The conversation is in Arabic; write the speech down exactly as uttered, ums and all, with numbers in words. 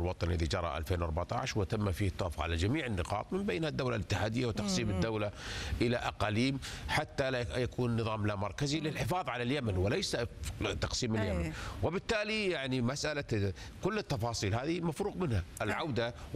الوطني الذي جرى ألفين وأربعة عشر وتم فيه التوافق على جميع النقاط من بينها الدولة الاتحادية وتقسيم الدولة إلى أقاليم حتى لا يكون نظام لا مركزي للحفاظ على اليمن وليس تقسيم اليمن. وبالتالي يعني مسألة كل التفاصيل هذه مفروغ منها. العودة